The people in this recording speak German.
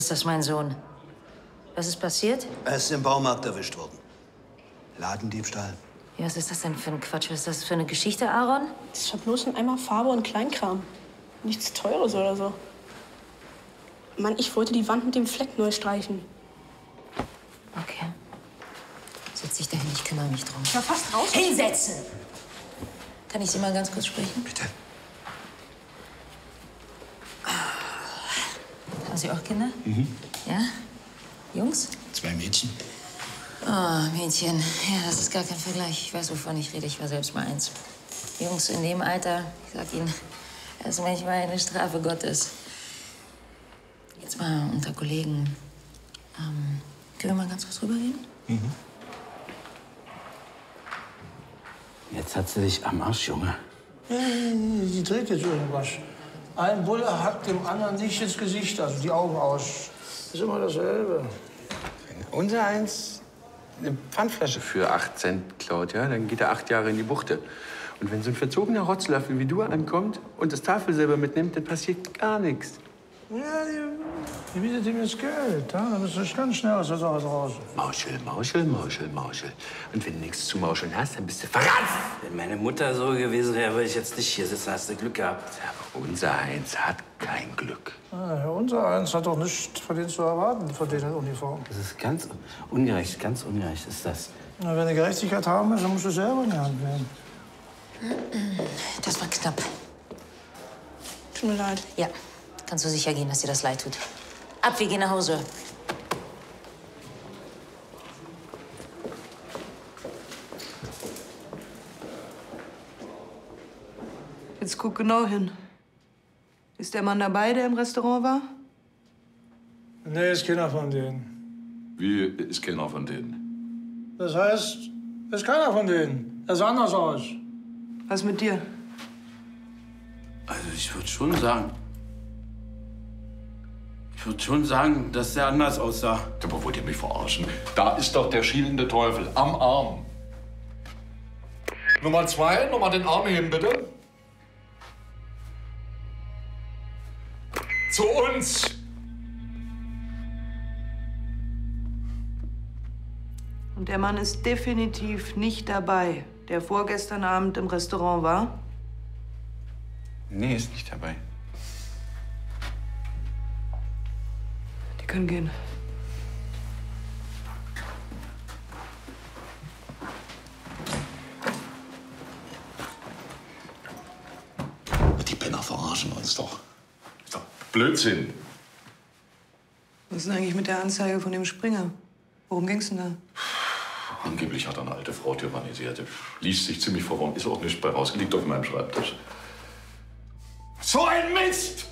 Ist das mein Sohn? Was ist passiert? Er ist im Baumarkt erwischt worden. Ladendiebstahl. Ja, was ist das denn für ein Quatsch? Was ist das für eine Geschichte, Aaron? Das ist doch bloß ein Eimer Farbe und Kleinkram. Nichts Teures oder so. Mann, ich wollte die Wand mit dem Fleck neu streichen. Okay. Setz dich dahin, ich kümmere mich drum. Ich war fast raus. Hinsetzen! Kann ich Sie mal ganz kurz sprechen? Bitte. Haben Sie auch Kinder? Mhm. Ja? Jungs? 2 Mädchen. Oh, Mädchen. Ja, das ist gar kein Vergleich. Ich weiß, wovon ich rede. Ich war selbst mal eins. Jungs in dem Alter, ich sag Ihnen, das ist manchmal eine Strafe Gottes. Jetzt mal unter Kollegen. Können wir mal ganz kurz rüberreden? Mhm. Jetzt hat sie dich am Arsch, Junge. Die dreht jetzt irgendwas. Ein Bulle hackt dem anderen nicht ins Gesicht, also die Augen aus. Ist immer dasselbe. Unser eins eine Pfandflasche für 8 Cent klaut, ja, dann geht er 8 Jahre in die Buchte. Und wenn so ein verzogener Rotzlöffel wie du ankommt und das Tafelsilber mitnimmt, dann passiert gar nichts. Ja, die bietet ihm jetzt Geld. Ja? Da bist du ganz schnell aus der Sache raus. Mauschel, Mauschel, Mauschel, Mauschel. Und wenn du nichts zu mauscheln hast, dann bist du verrannt. Wenn meine Mutter so gewesen wäre, würde ich jetzt nicht hier sitzen. Hast du Glück gehabt. Aber unser Eins hat kein Glück. Ja, unser Eins hat doch nichts von denen zu erwarten, von denen in Uniform. Das ist ganz ungerecht ist das. Na, wenn du Gerechtigkeit haben willst, dann musst du selber in die Hand nehmen. Das war knapp. Tut mir leid. Ja, kannst du sicher gehen, dass dir das leid tut. Ab, wir gehen nach Hause. Jetzt guck genau hin. Ist der Mann dabei, der im Restaurant war? Nee, ist keiner von denen. Wie ist keiner von denen? Das heißt, ist keiner von denen. Er sah anders aus. Was mit dir? Also ich würde schon sagen, dass der anders aussah. Aber wollt ihr mich verarschen? Da ist doch der schielende Teufel am Arm. Nummer 2, noch mal den Arm heben, bitte. Zu uns! Und der Mann ist definitiv nicht dabei, der vorgestern Abend im Restaurant war? Nee, ist nicht dabei. Die können gehen. Die Penner verarschen uns doch. Ist doch Blödsinn. Was ist denn eigentlich mit der Anzeige von dem Springer? Worum ging's denn da? Angeblich hat er eine alte Frau tyrannisiert. Liest sich ziemlich verworren, ist auch nicht bei raus. Liegt auf meinem Schreibtisch. So ein Mist!